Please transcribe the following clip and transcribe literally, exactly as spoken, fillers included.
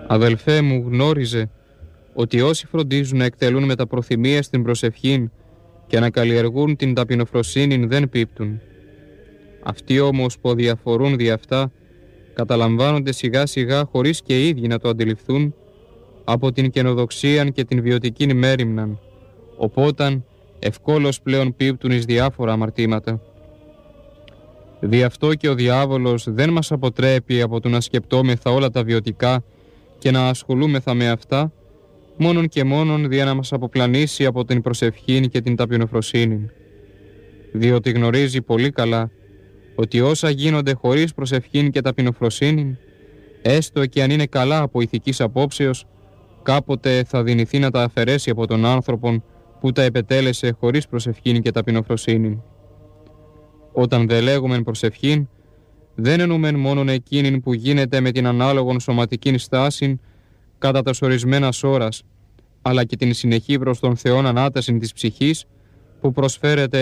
Αδελφέ μου, γνώριζε ότι όσοι φροντίζουν να εκτελούν με τα προθυμίες την προσευχήν και να καλλιεργούν την ταπεινοφροσύνη δεν πίπτουν. Αυτοί όμως που διαφορούν δι' αυτά καταλαμβάνονται σιγά σιγά χωρίς και οι ίδιοι να το αντιληφθούν από την καινοδοξία και την βιωτική μέριμναν, οπότε ευκόλως πλέον πίπτουν εις διάφορα αμαρτήματα. Δι' αυτό και ο διάβολος δεν μας αποτρέπει από το να σκεπτόμεθα όλα τα βιωτικά και να ασχολούμεθα με αυτά, μόνον και μόνον δια να μας αποπλανήσει από την προσευχή και την ταπεινοφροσύνη. Διότι γνωρίζει πολύ καλά ότι όσα γίνονται χωρίς προσευχή και ταπεινοφροσύνη, έστω και αν είναι καλά από ηθικής απόψεως, κάποτε θα δυνηθεί να τα αφαιρέσει από τον άνθρωπον που τα επετέλεσε χωρίς προσευχή και ταπεινοφροσύνη. Όταν δε λέγουμε προσευχή, δεν εννοούμε μόνον εκείνη που γίνεται με την ανάλογον σωματική στάση κατά τα ορισμένας ώρας, αλλά και την συνεχή προς τον Θεόν ανάταση της ψυχής που προσφέρεται